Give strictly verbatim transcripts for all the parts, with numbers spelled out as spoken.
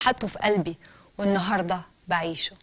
حطه في قلبي والنهارده بعيشه.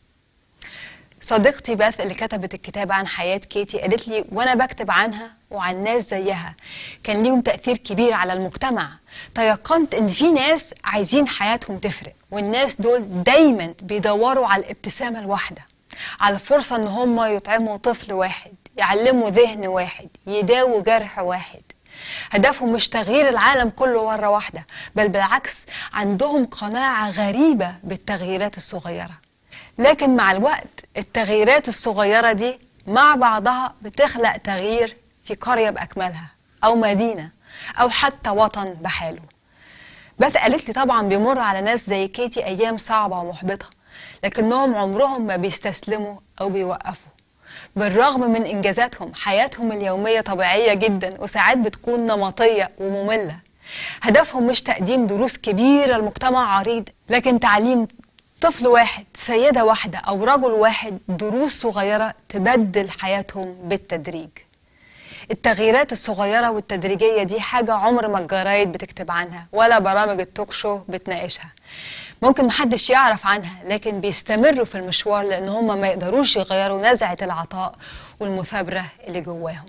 صديقتي باث اللي كتبت الكتاب عن حياة كيتي قالت لي وانا بكتب عنها وعن ناس زيها كان ليهم تأثير كبير على المجتمع. تيقنت ان في ناس عايزين حياتهم تفرق، والناس دول دايما بيدوروا على الابتسامة الواحدة، على الفرصة ان هم يطعموا طفل واحد، يعلموا ذهن واحد، يداووا جرح واحد. هدفهم مش تغيير العالم كله مرة واحدة، بل بالعكس عندهم قناعة غريبة بالتغييرات الصغيرة. لكن مع الوقت التغييرات الصغيرة دي مع بعضها بتخلق تغيير في قرية بأكملها، أو مدينة، أو حتى وطن بحاله. باث قالت لي طبعا بيمر على ناس زي كيتي أيام صعبة ومحبطة، لكنهم عمرهم ما بيستسلموا أو بيوقفوا. بالرغم من إنجازاتهم حياتهم اليومية طبيعية جدا، وساعات بتكون نمطية ومملة. هدفهم مش تقديم دروس كبيرة لمجتمع عريض، لكن تعليم طفل واحد، سيدة واحدة، أو رجل واحد دروس صغيرة تبدل حياتهم بالتدريج. التغييرات الصغيرة والتدريجية دي حاجة عمر ما الجرايد بتكتب عنها ولا برامج التوك شو بتناقشها. ممكن محدش يعرف عنها، لكن بيستمروا في المشوار لأن هم ما يقدروش يغيروا نزعة العطاء والمثابرة اللي جواهم.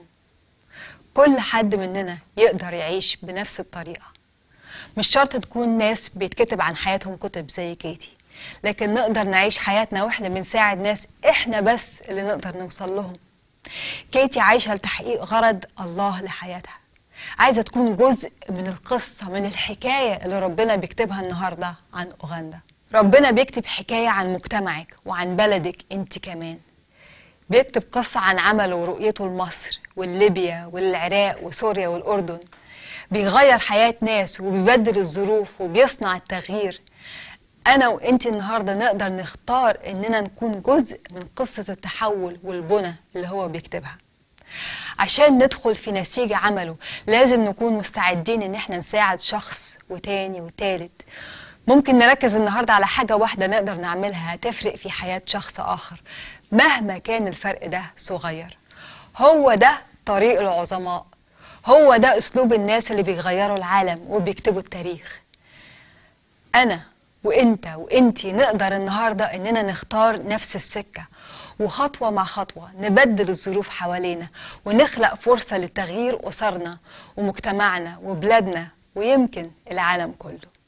كل حد مننا يقدر يعيش بنفس الطريقة. مش شرط تكون ناس بيتكتب عن حياتهم كتب زي كيتي، لكن نقدر نعيش حياتنا واحنا بنساعد ناس احنا بس اللي نقدر نوصل لهم. كيتي عايشة لتحقيق غرض الله لحياتها، عايزة تكون جزء من القصة، من الحكاية اللي ربنا بيكتبها النهاردة عن أوغندا. ربنا بيكتب حكاية عن مجتمعك وعن بلدك انت كمان. بيكتب قصة عن عمله ورؤيته لمصر والليبيا والعراق وسوريا والأردن. بيغير حياة ناس وبيبدل الظروف وبيصنع التغيير. أنا وإنت النهاردة نقدر نختار إننا نكون جزء من قصة التحول والبنى اللي هو بيكتبها. عشان ندخل في نسيج عمله لازم نكون مستعدين إن احنا نساعد شخص وتاني وتالت. ممكن نركز النهاردة على حاجة واحدة نقدر نعملها هتفرق في حياة شخص آخر مهما كان الفرق ده صغير. هو ده طريق العظماء، هو ده أسلوب الناس اللي بيغيروا العالم وبيكتبوا التاريخ. أنا وإنت وإنتي نقدر النهاردة إننا نختار نفس السكة، وخطوة مع خطوة نبدل الظروف حوالينا ونخلق فرصة للتغيير أسرنا ومجتمعنا وبلادنا ويمكن العالم كله.